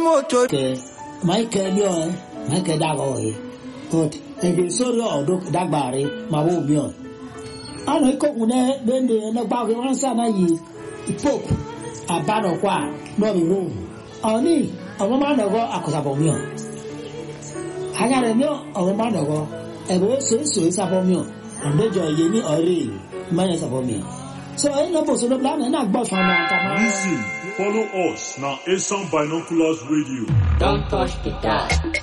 moto. Michael yo, Michael Dagoy. But if sorry or dog dagbari, my own yo. I know Kokune, then the Baggy one son I ye. Pope, a bad of qua, no room. Only a woman ago, I could have on you. I got a meal of a man ago, and also is upon you. And the joy you need or real, minus upon me. So I know most of the plan and not bought from Listen, follow us now. Asian Binoculars Radio. Don't touch the dial.